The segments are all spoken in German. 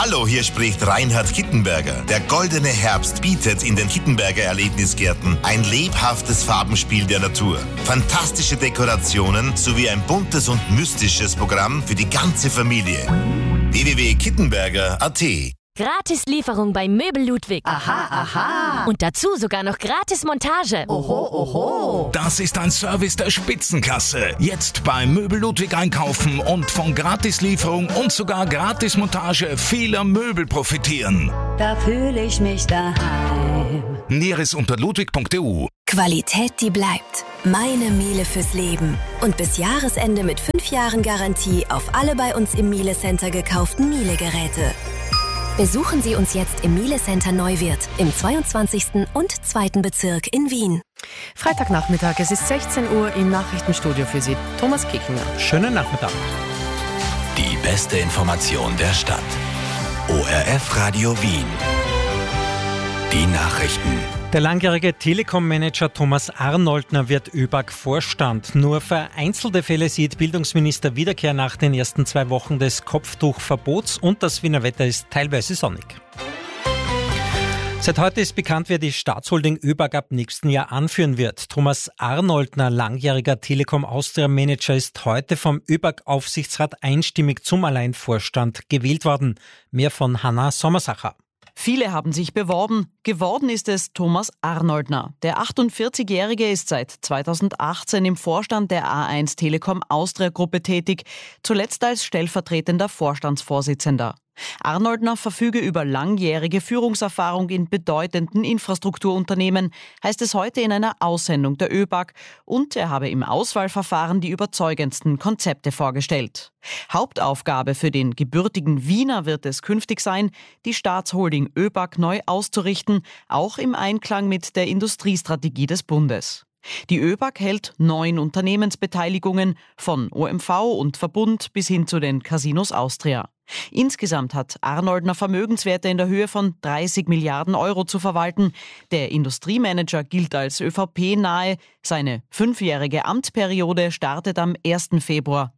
Hallo, hier spricht Reinhard Kittenberger. Der goldene Herbst bietet in den Kittenberger Erlebnisgärten ein lebhaftes Farbenspiel der Natur, fantastische Dekorationen sowie ein buntes und mystisches Programm für die ganze Familie. www.kittenberger.at. Gratislieferung bei Möbel Ludwig. Aha, aha. Und dazu sogar noch gratis Montage. Oho, oho. Das ist ein Service der Spitzenklasse. Jetzt bei Möbel Ludwig einkaufen und von Gratislieferung und sogar Gratismontage vieler Möbel profitieren. Da fühle ich mich daheim. Näheres unter ludwig.eu. Qualität, die bleibt. Meine Miele fürs Leben. Und bis Jahresende mit 5 Jahren Garantie auf alle bei uns im Miele Center gekauften Miele-Geräte. Besuchen Sie uns jetzt im Miele Center Neuwirth im 22. und 2. Bezirk in Wien. Freitagnachmittag, es ist 16 Uhr im Nachrichtenstudio für Sie. Thomas Kickinger. Schönen Nachmittag. Die beste Information der Stadt. ORF Radio Wien. Die Nachrichten. Der langjährige Telekom-Manager Thomas Arnoldner wird ÖBAG-Vorstand. Nur vereinzelte Fälle sieht Bildungsminister Wiederkehr nach den ersten 2 Wochen des Kopftuchverbots und das Wiener Wetter ist teilweise sonnig. Seit heute ist bekannt, wer die Staatsholding ÖBAG ab nächsten Jahr anführen wird. Thomas Arnoldner, langjähriger Telekom Austria-Manager, ist heute vom ÖBAG-Aufsichtsrat einstimmig zum Alleinvorstand gewählt worden. Mehr von Hanna Sommersacher. Viele haben sich beworben. Geworden ist es Thomas Arnoldner. Der 48-Jährige ist seit 2018 im Vorstand der A1 Telekom Austria Gruppe tätig, zuletzt als stellvertretender Vorstandsvorsitzender. Arnoldner verfüge über langjährige Führungserfahrung in bedeutenden Infrastrukturunternehmen, heißt es heute in einer Aussendung der ÖBAG, und er habe im Auswahlverfahren die überzeugendsten Konzepte vorgestellt. Hauptaufgabe für den gebürtigen Wiener wird es künftig sein, die Staatsholding ÖBAG neu auszurichten, auch im Einklang mit der Industriestrategie des Bundes. Die ÖBAG hält 9 Unternehmensbeteiligungen von OMV und Verbund bis hin zu den Casinos Austria. Insgesamt hat Arnoldner Vermögenswerte in der Höhe von 30 Milliarden Euro zu verwalten. Der Industriemanager gilt als ÖVP-nahe. Seine 5-jährige Amtsperiode startet am 1. Februar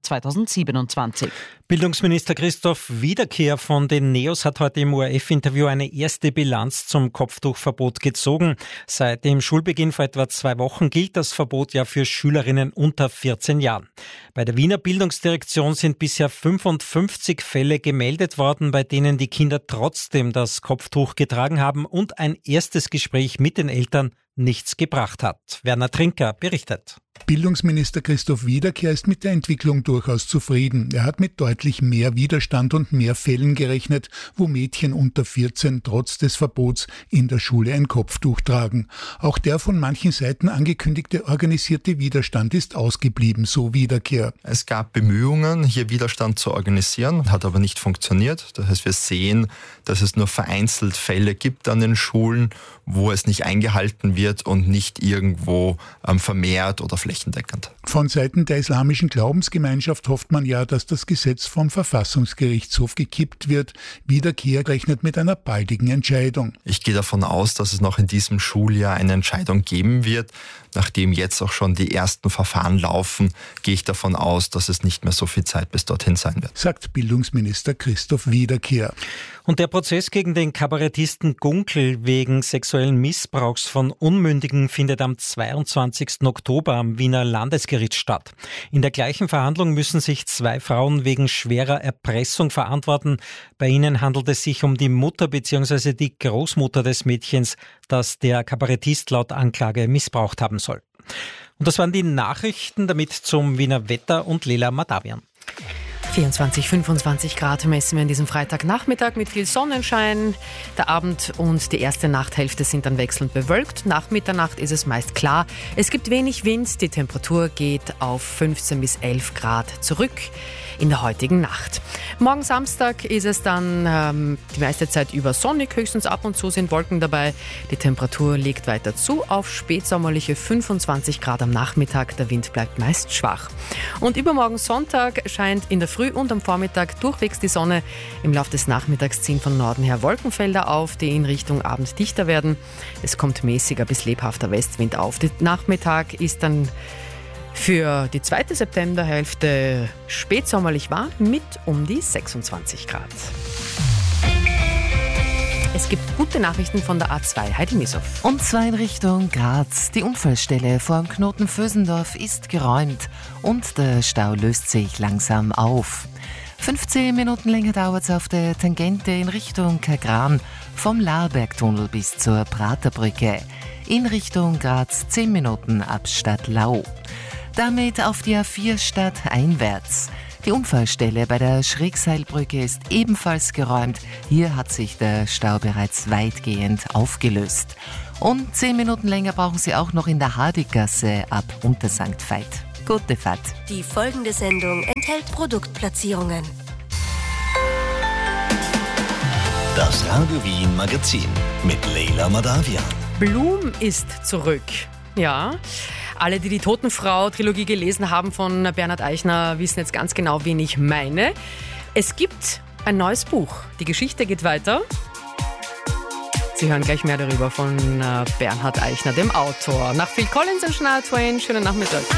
2027. Bildungsminister Christoph Wiederkehr von den NEOS hat heute im ORF-Interview eine erste Bilanz zum Kopftuchverbot gezogen. Seit dem Schulbeginn vor etwa 2 Wochen gilt das Verbot ja für Schülerinnen unter 14 Jahren. Bei der Wiener Bildungsdirektion sind bisher 55 Fälle gemeldet worden, bei denen die Kinder trotzdem das Kopftuch getragen haben und ein erstes Gespräch mit den Eltern nichts gebracht hat. Werner Trinker berichtet. Bildungsminister Christoph Wiederkehr ist mit der Entwicklung durchaus zufrieden. Er hat mit deutlich mehr Widerstand und mehr Fällen gerechnet, wo Mädchen unter 14 trotz des Verbots in der Schule ein Kopftuch tragen. Auch der von manchen Seiten angekündigte organisierte Widerstand ist ausgeblieben, so Wiederkehr. Es gab Bemühungen, hier Widerstand zu organisieren, hat aber nicht funktioniert. Das heißt, wir sehen, dass es nur vereinzelt Fälle gibt an den Schulen, wo es nicht eingehalten wird und nicht irgendwo vermehrt oder flächendeckend. Von Seiten der islamischen Glaubensgemeinschaft hofft man ja, dass das Gesetz vom Verfassungsgerichtshof gekippt wird. Wiederkehr rechnet mit einer baldigen Entscheidung. Ich gehe davon aus, dass es noch in diesem Schuljahr eine Entscheidung geben wird. Nachdem jetzt auch schon die ersten Verfahren laufen, gehe ich davon aus, dass es nicht mehr so viel Zeit bis dorthin sein wird, sagt Bildungsminister Christoph Wiederkehr. Und der Prozess gegen den Kabarettisten Gunkel wegen sexuellen Missbrauchs von Unmündigen findet am 22. Oktober am Wiener Landesgericht statt. In der gleichen Verhandlung müssen sich 2 Frauen wegen schwerer Erpressung verantworten. Bei ihnen handelt es sich um die Mutter bzw. die Großmutter des Mädchens, das der Kabarettist laut Anklage missbraucht haben soll. Und das waren die Nachrichten, damit zum Wiener Wetter und Lela Madavian. 24, 25 Grad messen wir an diesem Freitagnachmittag mit viel Sonnenschein. Der Abend und die erste Nachthälfte sind dann wechselnd bewölkt. Nach Mitternacht ist es meist klar. Es gibt wenig Wind. Die Temperatur geht auf 15 bis 11 Grad zurück in der heutigen Nacht. Morgen Samstag ist es dann die meiste Zeit über sonnig. Höchstens ab und zu sind Wolken dabei. Die Temperatur legt weiter zu auf spätsommerliche 25 Grad am Nachmittag. Der Wind bleibt meist schwach. Und übermorgen Sonntag scheint in der Früh und am Vormittag durchwegs die Sonne. Im Laufe des Nachmittags ziehen von Norden her Wolkenfelder auf, die in Richtung Abend dichter werden. Es kommt mäßiger bis lebhafter Westwind auf. Der Nachmittag ist dann für die 2. Septemberhälfte spätsommerlich warm mit um die 26 Grad. Es gibt gute Nachrichten von der A2. Heidi Misow. Und zwar in Richtung Graz. Die Unfallstelle vor dem Knoten Vösendorf ist geräumt und der Stau löst sich langsam auf. 15 Minuten länger dauert es auf der Tangente in Richtung Kagran vom Laarbergtunnel bis zur Praterbrücke. In Richtung Graz 10 Minuten ab Stadtlau. Damit auf die A4 stadteinwärts. Die Unfallstelle bei der Schrägseilbrücke ist ebenfalls geräumt. Hier hat sich der Stau bereits weitgehend aufgelöst. Und 10 Minuten länger brauchen Sie auch noch in der Hardiggasse ab Untersankt Veit. Gute Fahrt. Die folgende Sendung enthält Produktplatzierungen. Das Radio Wien Magazin mit Leila Madavian. Blum ist zurück. Ja, alle, die Totenfrau-Trilogie gelesen haben von Bernhard Eichner, wissen jetzt ganz genau, wen ich meine. Es gibt ein neues Buch. Die Geschichte geht weiter. Sie hören gleich mehr darüber von Bernhard Eichner, dem Autor. Nach Phil Collins und Shania Twain, schönen Nachmittag.